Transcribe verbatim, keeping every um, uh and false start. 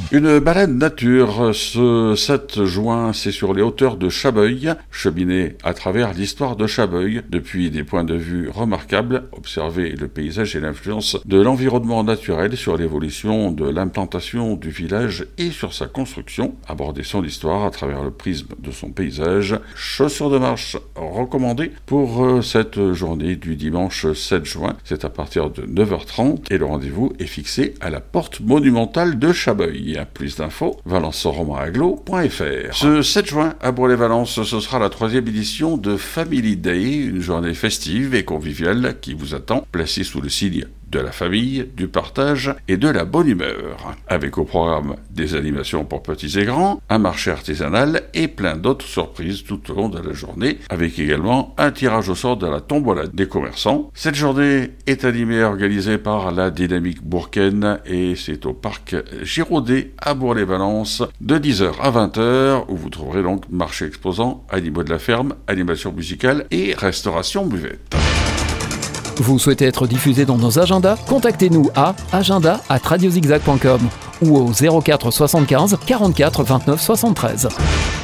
Une balade nature ce sept juin, c'est sur les hauteurs de Chabeuil, cheminer à travers l'histoire de Chabeuil, depuis des points de vue remarquables, observer le paysage et l'influence de l'environnement naturel sur l'évolution de l'implantation du village et sur sa construction, aborder son histoire à travers le prisme de son paysage. Chaussures de marche recommandées pour cette journée du dimanche sept juin, c'est à partir de neuf heures trente et le rendez-vous est fixé à la porte monumentale de Chabeuil. Plus d'infos, valence roman aglo point f r. Ce sept juin, à Bourg-les-Valences, ce sera la troisième édition de Family Day, une journée festive et conviviale qui vous attend, placée sous le signe de la famille, du partage et de la bonne humeur. Avec au programme des animations pour petits et grands, un marché artisanal et plein d'autres surprises tout au long de la journée, avec également un tirage au sort de la tombola des commerçants. Cette journée est animée et organisée par la Dynamique Bourcaine et c'est au parc Giraudet à Bourg-les-Valences de dix heures à vingt heures où vous trouverez donc marché exposant, animaux de la ferme, animation musicale et restauration buvette. Vous souhaitez être diffusé dans nos agendas? Contactez-nous à agenda arobase radiozigzag point com ou au zéro quatre soixante-quinze quarante-quatre vingt-neuf soixante-treize.